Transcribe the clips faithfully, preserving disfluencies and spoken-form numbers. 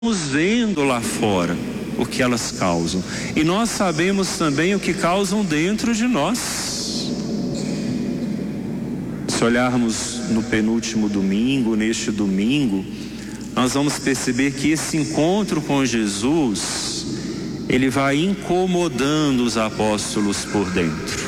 vendo lá fora o que elas causam, e nós sabemos também o que causam dentro de nós. Se olharmos no penúltimo domingo, neste domingo, nós vamos perceber que esse encontro com Jesus, ele vai incomodando os apóstolos por dentro.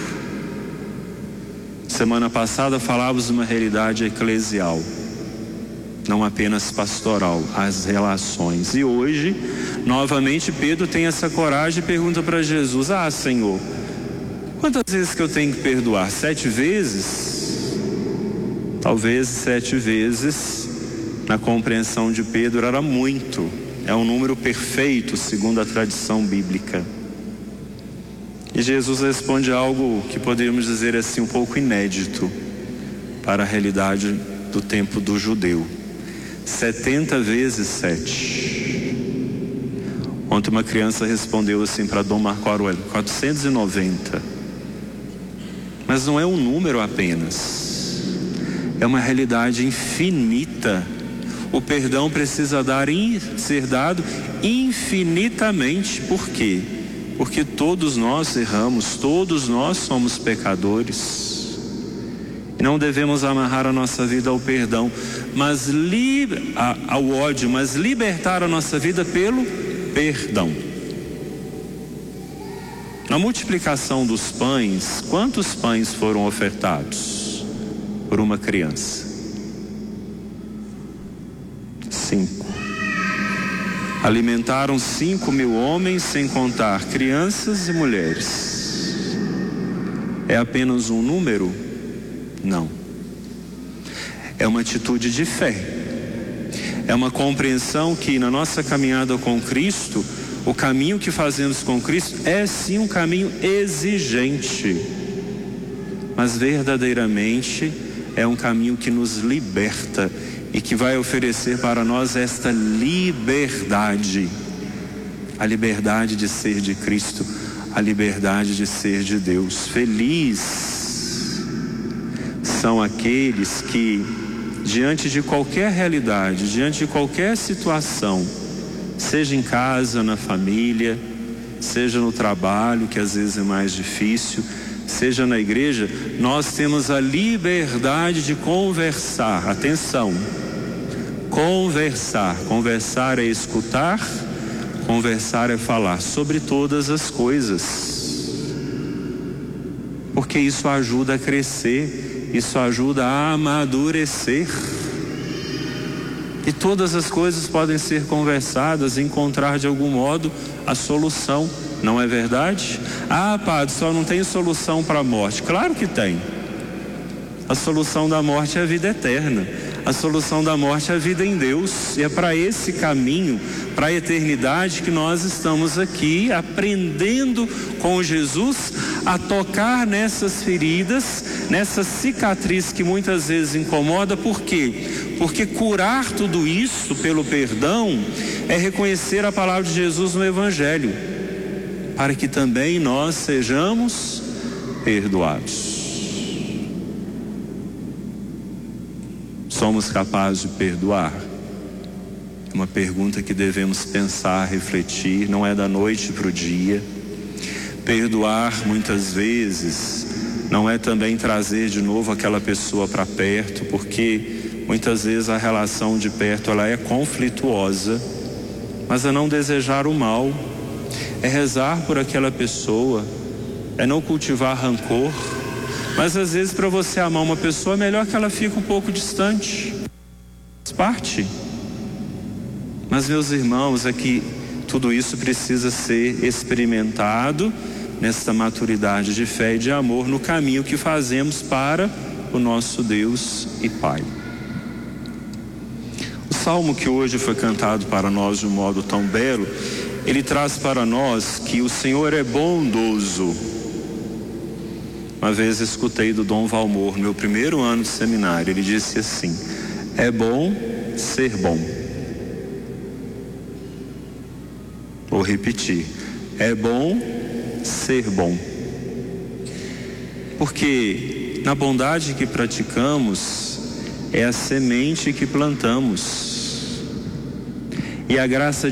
Semana passada falávamos de uma realidade eclesial, não apenas pastoral, as relações. E hoje, novamente, Pedro tem essa coragem e pergunta para Jesus: ah, Senhor, quantas vezes que eu tenho que perdoar? Sete vezes? Talvez sete vezes, na compreensão de Pedro, era muito. É um número perfeito, segundo a tradição bíblica. E Jesus responde algo que poderíamos dizer assim, um pouco inédito para a realidade do tempo do judeu: setenta vezes sete. Ontem uma criança respondeu assim para Dom Marco Aurélio: quatrocentos e noventa. Mas não é um número apenas, é uma realidade infinita. O perdão precisa dar, ser dado infinitamente. Por quê? Porque todos nós erramos, todos nós somos pecadores. E não devemos amarrar a nossa vida ao perdão, mas li, a, ao ódio, mas libertar a nossa vida pelo perdão. Na multiplicação dos pães, quantos pães foram ofertados por uma criança? Cinco. Alimentaram cinco mil homens, sem contar crianças e mulheres. É apenas um número? Não. É uma atitude de fé. É uma compreensão que na nossa caminhada com Cristo, o caminho que fazemos com Cristo é sim um caminho exigente, mas verdadeiramente é um caminho que nos liberta e que vai oferecer para nós esta liberdade, a liberdade de ser de Cristo, a liberdade de ser de Deus. Feliz são aqueles que, diante de qualquer realidade, diante de qualquer situação, seja em casa, na família, seja no trabalho, que às vezes é mais difícil, seja na igreja, nós temos a liberdade de conversar. Atenção, conversar, conversar é escutar, conversar é falar sobre todas as coisas, porque isso ajuda a crescer, isso ajuda a amadurecer. E todas as coisas podem ser conversadas, encontrar de algum modo a solução, não é verdade? Ah, padre, só não tem solução para a morte. Claro que tem. A solução da morte é a vida eterna. A solução da morte é a vida em Deus. E é para esse caminho, para a eternidade, que nós estamos aqui aprendendo com Jesus a tocar nessas feridas, nessa cicatriz que muitas vezes incomoda. Por quê? Porque curar tudo isso pelo perdão é reconhecer a palavra de Jesus no Evangelho, para que também nós sejamos perdoados. Somos capazes de perdoar? É uma pergunta que devemos pensar, refletir, não é da noite para o dia. Perdoar muitas vezes não é também trazer de novo aquela pessoa para perto, porque muitas vezes a relação de perto ela é conflituosa, mas é não desejar o mal, é rezar por aquela pessoa, é não cultivar rancor. Mas às vezes para você amar uma pessoa é melhor que ela fique um pouco distante, faz parte. Mas meus irmãos, é que tudo isso precisa ser experimentado nesta maturidade de fé e de amor no caminho que fazemos para o nosso Deus e Pai. O salmo que hoje foi cantado para nós de um modo tão belo, ele traz para nós que o Senhor é bondoso. Uma vez escutei do Dom Valmor, no meu primeiro ano de seminário, ele disse assim: é bom ser bom. Vou repetir, é bom ser bom. Porque na bondade que praticamos, é a semente que plantamos. e a graça